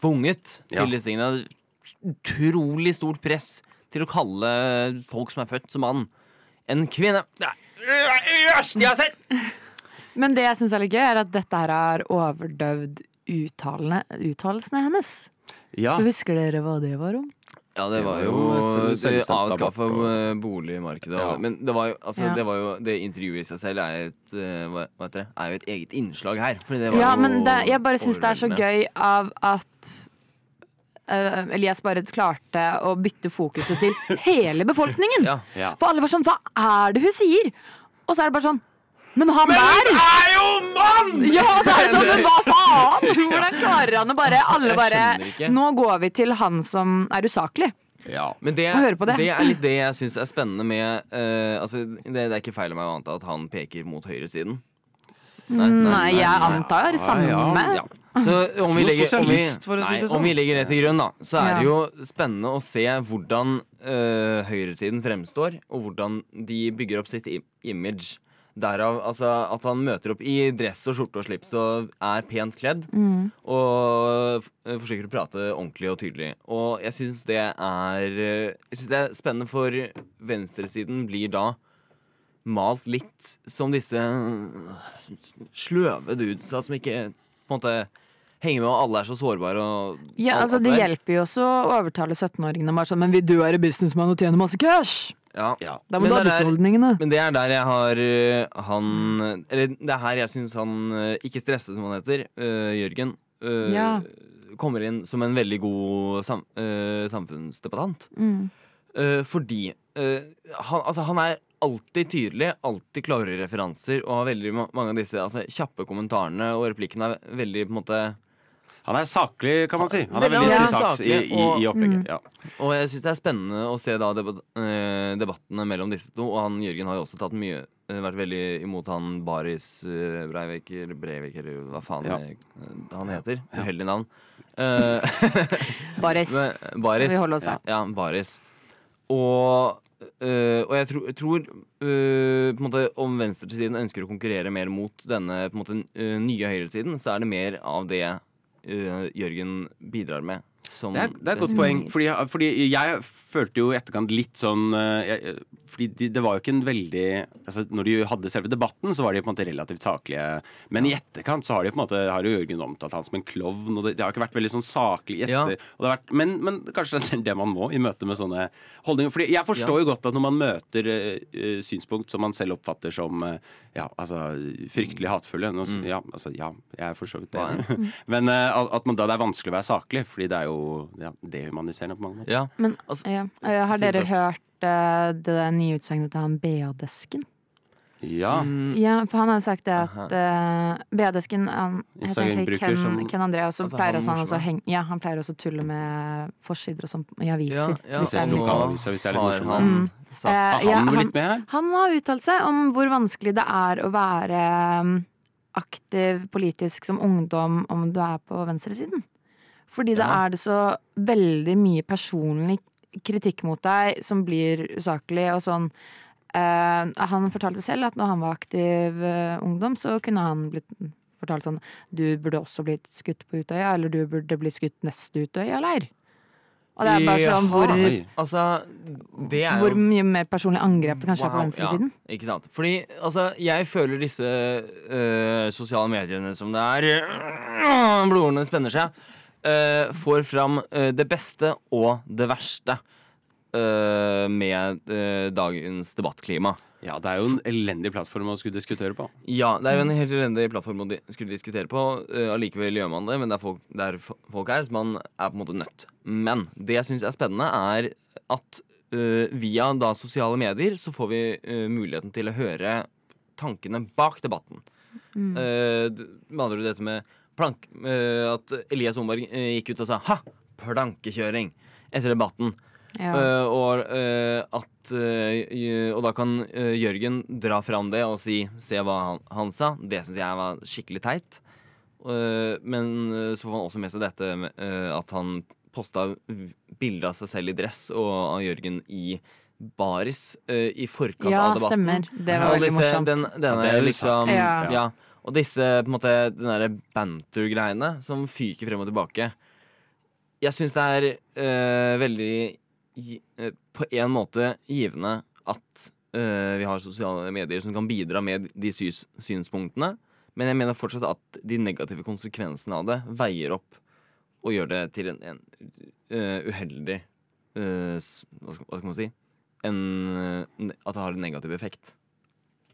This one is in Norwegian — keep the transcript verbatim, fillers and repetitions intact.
tvunget til Ja. disse tingene. Utrolig stort press til å kalle folk som er født som mann, en kvinne. Det er det verste jeg har sett! Men det jeg synes er litt gøy, er at dette her har overdøvd uttalene, uttalelsene hennes. Ja. Husker dere hva det var om? Ja, det var Det jo var jo det selvbestemt avskaffa abort og- boligmarkedet. Ja. Men det var jo, altså, Ja. det, var jo det intervjuet i seg selv er, et, eh, hva, hva heter det? Er jo et eget innslag her. Fordi det var Ja, jo men det, jeg bare synes det er så overveldende. gøy av at uh, Elias bare klarte å bytte fokuset til hele befolkningen. Ja. Ja. For alle var sånn, hva er det hun sier? Og så er det bare sånn, men han der! er jo mann! Ja, så er det sånn, men hva faen? Hvordan klarer han å bare, alle Jeg bare, skjønner ikke. nå går vi til han som er usaklig. Ja. Men det, Å høre på det. det er litt det jeg syns er spennende med eh, altså, det, det er ikke feil av meg å anta at han peker mot høyresiden. Nei, jeg antar Ja, samme. ja. Så om vi, Noe legger, om, vi, sosialist, for å si nei, det sånn. om vi legger det til grunn, da, så er det Ja. jo spennende å se hvordan eh, høyresiden fremstår, og hvordan de bygger opp sitt i- image. Derav altså, at han møter opp i dress og skjorte og slips og er pent kledd. Og f eh, forsøker å prate ordentlig og tydelig. Og jeg syns det er eh, Jeg synes det er spennende, for venstresiden blir da malt litt som disse eh, sløve dudesa som ikke på en måte henger med, og alle er så sårbare. Og Ja, alt- altså alt Det der. hjelper jo også å overtale sytten-åringene. Bare sånn, men vil du være businessman og tjene masse cash? Ja. Ja. Da må Men du ha det er disse der- holdningene. Men det er der jeg har øh, han Eller det er her jeg syns han øh, ikke stresse, som han heter, øh, Jørgen, øh, Ja. kommer inn som en veldig god sam, øh, samfunnsdebattant. Mm. Øh, fordi øh, han, altså, han er alltid tydelig, alltid klare referanser, og har veldig ma mange av disse altså, kjappe kommentarene, og replikkene er veldig på en måte. Han er saklig, kan man si. Han er Veldig veldig ja. til saks i, i, i opplegget. Ja. Og jeg syns det er spennende å se da debat øh, debattene mellom disse to. Og han Jørgen har jo også tatt mye øh, vært veldig imot han Baris øh, Breivik, eller Breivik, eller hva faen Ja. øh, han heter. Uheldig navn. Uh, Baris. Baris. Vi holder oss her. Ja, Baris. Og, øh, og jeg tror, jeg tror øh, på en måte om venstresiden ønsker å konkurrere mer mot denne på en måte øh, nye høyresiden, så er det mer av det øh, Jørgen bidrar med. Som Det er, det er et godt poeng, fordi, fordi jeg følte jo i etterkant litt sånn eh, jeg, Fordi de, det var jo ikke en veldig altså Når de hadde selve debatten, så var de på en måte relativt saklige. Men i etterkant så har de på en måte Har jo Jørgen omtalt han som en klovn, og det, det har ikke vært veldig sånn saklig i etter. Ja. Og det har vært, men, men kanskje det er det man må i møte med sånne holdninger. Fordi jeg forstår jo godt at når man møter eh, synspunkt som man selv oppfatter som eh, ja, altså fryktelig hatefulle nå, s- ja, altså, ja, jeg er for så vidt det. Men eh, at at man, da det er vanskelig å være saklig, fordi det er jo ja, dehumaniserende på mange måter. Ja. Men Altså, ja. Eh, har si det dere først. hørt eh, det der nye utsagnet til han B A-desken? Ja. Mm, Ja, for han har sagt det at uh, B A-desken han heter egentlig Instagram-bruker Ken, som- Ken André, og så Altså, pleier han også han også morsomme. heng, ja, han pleier også å tulle med forsider og sånn i aviser. Ja, ja, hvis det er og litt nå- sånn. lokalaviser, hvis det er litt har morsomt. han Mm. sagt- Eh, Er ja, han han- litt med her? Han har uttalt seg om hvor vanskelig det er å være um, aktiv politisk som ungdom om du er på venstresiden. Fordi da Ja. er det så veldig mye personlig kritikk mot deg som blir usaklig og sånn. Eh, han fortalte selv at når han var aktiv eh, ungdom, så kunne han blitt fortalt sånn: du burde også blitt skutt på Utøya, eller du burde bli skutt neste Utøya-leir. Og det er bare sånn hvor, Oi. Altså, det er hvor jo mye mer personlig angrep det kanskje er på Wow, venstresiden. Ja, ikke sant? Fordi altså, jeg føler disse øh, sosiale mediene som det er øh, blodårene spenner seg, øh, får fram øh, det beste og det verste øh, med øh, dagens debattklima. Ja, det er jo en elendig plattform å skulle diskutere på. Ja, det er jo en helt elendig plattform å di skulle diskutere på. Uh, allikevel gjør man det, men det er folk, det er f- folk her som man er på en måte nødt. Men det jeg syns er spennende, er at uh, via da sosiale medier så får vi uh, muligheten til å høre tankene bak debatten. Mm. Uh, d- med andre ord dette med plank... Uh, at Elias Omberg uh, gikk ut og sa 'ha! Plankekjøring!' etter debatten. Ja. Uh, og uh, at uh, Og da kan uh, Jørgen dra fram det og si 'se hva han, han sa'. Det syns jeg var skikkelig teit. Uh, men uh, så får han også med seg dette med, uh, at han posta v- bilder av seg selv i dress og av Jørgen i baris uh, i forkant Ja, av debatten. stemmer. Det var Og veldig disse- morsomt. Den, denne, Ja, det er litt liksom, sant. ja. Ja. Og disse på en måte den derre banter-greiene som fyker frem og tilbake. Jeg syns det er øh, veldig gi- øh, på en måte givende at øh, vi har sosiale medier som kan bidra med de sys synspunktene. Men jeg mener fortsatt at de negative konsekvensene av det veier opp og gjør det til en, en øh, uheldig øh, s- hva, skal, hva skal man si? En, øh, ne- at det har en negativ effekt.